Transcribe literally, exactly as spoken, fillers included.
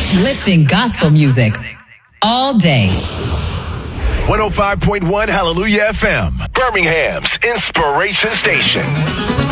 Uplifting gospel music all day. one oh five point one Hallelujah F M, Birmingham's Inspiration Station.